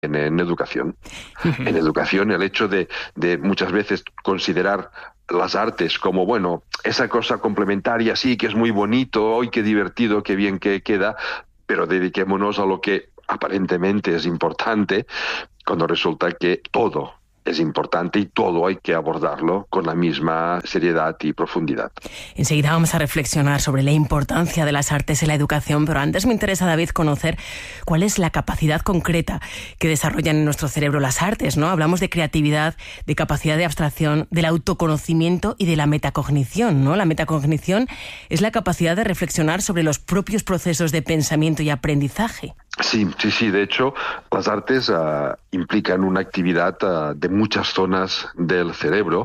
en educación. En educación, el hecho de muchas veces considerar las artes como, bueno, esa cosa complementaria, sí, que es muy bonito, hoy qué divertido, qué bien que queda, pero dediquémonos a lo que aparentemente es importante, cuando resulta que todo es importante y todo hay que abordarlo con la misma seriedad y profundidad. Enseguida vamos a reflexionar sobre la importancia de las artes en la educación, pero antes me interesa, David, conocer cuál es la capacidad concreta que desarrollan en nuestro cerebro las artes, ¿no? Hablamos de creatividad, de capacidad de abstracción, del autoconocimiento y de la metacognición, ¿no? La metacognición es la capacidad de reflexionar sobre los propios procesos de pensamiento y aprendizaje. Sí. De hecho, las artes implican una actividad de muchas zonas del cerebro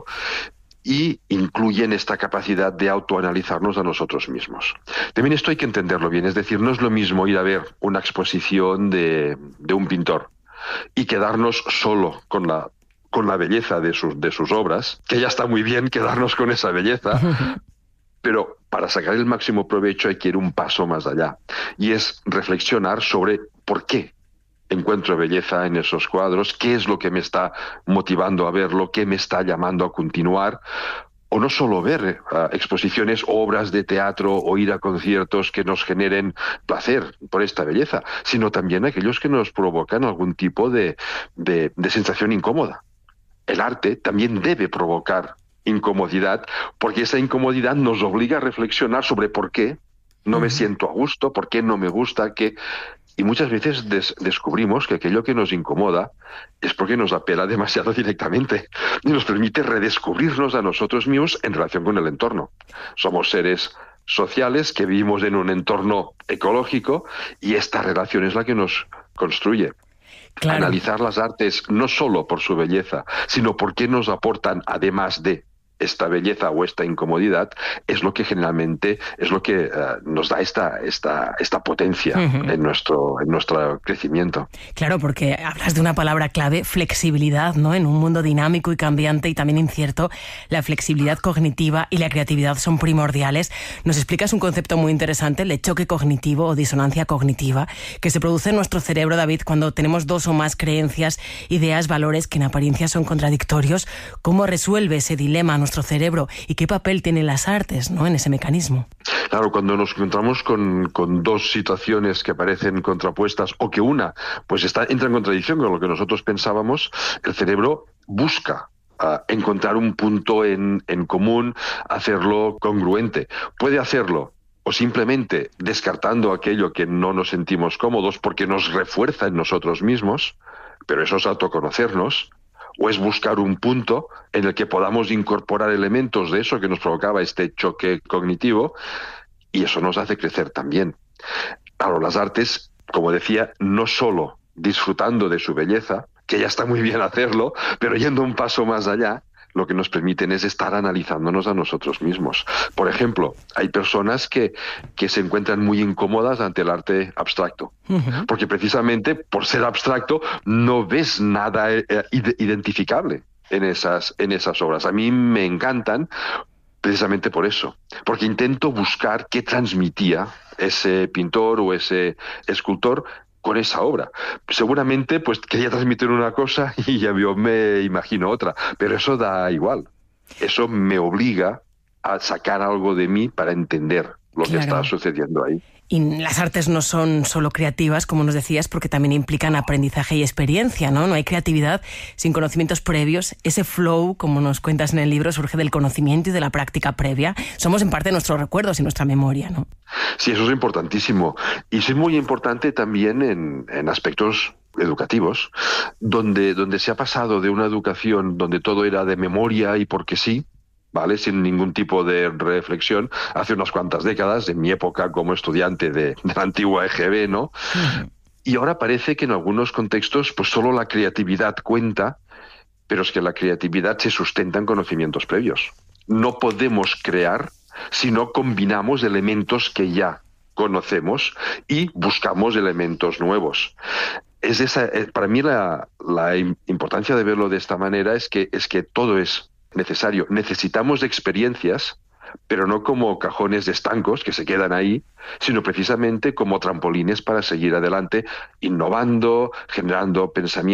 y incluyen esta capacidad de autoanalizarnos a nosotros mismos. También esto hay que entenderlo bien, es decir, no es lo mismo ir a ver una exposición de un pintor y quedarnos solo con la belleza de sus obras, que ya está muy bien quedarnos con esa belleza, pero para sacar el máximo provecho hay que ir un paso más allá, y es reflexionar sobre por qué encuentro belleza en esos cuadros, qué es lo que me está motivando a verlo, qué me está llamando a continuar, o no solo ver exposiciones, obras de teatro o ir a conciertos que nos generen placer por esta belleza, sino también aquellos que nos provocan algún tipo de sensación incómoda. El arte también debe provocar incomodidad, porque esa incomodidad nos obliga a reflexionar sobre por qué no me siento a gusto, por qué no me gusta, y muchas veces descubrimos que aquello que nos incomoda es porque nos apela demasiado directamente y nos permite redescubrirnos a nosotros mismos en relación con el entorno. Somos seres sociales que vivimos en un entorno ecológico y esta relación es la que nos construye. Claro. Analizar las artes no solo por su belleza, sino por qué nos aportan, además de esta belleza o esta incomodidad, es lo que generalmente es lo que nos da esta potencia en nuestro crecimiento. Claro, porque hablas de una palabra clave, flexibilidad, ¿no? En un mundo dinámico y cambiante y también incierto, la flexibilidad cognitiva y la creatividad son primordiales. Nos explicas un concepto muy interesante, el de choque cognitivo o disonancia cognitiva, que se produce en nuestro cerebro, David, cuando tenemos dos o más creencias, ideas, valores que en apariencia son contradictorios. ¿Cómo resuelve ese dilema nuestro cerebro y qué papel tienen las artes, ¿no?, en ese mecanismo? Claro, cuando nos encontramos con dos situaciones que parecen contrapuestas o que una pues entra en contradicción con lo que nosotros pensábamos, el cerebro busca encontrar un punto en común, hacerlo congruente. Puede hacerlo o simplemente descartando aquello que no nos sentimos cómodos porque nos refuerza en nosotros mismos, pero eso es autoconocernos, o es buscar un punto en el que podamos incorporar elementos de eso que nos provocaba este choque cognitivo, y eso nos hace crecer también. Claro, las artes, como decía, no solo disfrutando de su belleza, que ya está muy bien hacerlo, pero yendo un paso más allá, lo que nos permiten es estar analizándonos a nosotros mismos. Por ejemplo, hay personas que se encuentran muy incómodas ante el arte abstracto, porque precisamente por ser abstracto no ves nada identificable en esas obras. A mí me encantan precisamente por eso, porque intento buscar qué transmitía ese pintor o ese escultor con esa obra. Seguramente pues quería transmitir una cosa y ya yo me imagino otra, pero eso da igual. Eso me obliga a sacar algo de mí para entender lo que está sucediendo ahí. Y las artes no son solo creativas, como nos decías, porque también implican aprendizaje y experiencia, ¿no? No hay creatividad sin conocimientos previos. Ese flow, como nos cuentas en el libro, surge del conocimiento y de la práctica previa. Somos en parte nuestros recuerdos y nuestra memoria, ¿no? Sí, eso es importantísimo. Y es muy importante también en aspectos educativos, donde se ha pasado de una educación donde todo era de memoria y porque sí, ¿vale?, sin ningún tipo de reflexión, hace unas cuantas décadas, en mi época como estudiante de la antigua EGB, ¿no? Y ahora parece que en algunos contextos pues solo la creatividad cuenta, pero es que la creatividad se sustenta en conocimientos previos. No podemos crear si no combinamos elementos que ya conocemos y buscamos elementos nuevos. Para mí la importancia de verlo de esta manera es que todo es necesario. Necesitamos experiencias, pero no como cajones estancos que se quedan ahí, sino precisamente como trampolines para seguir adelante, innovando, generando pensamientos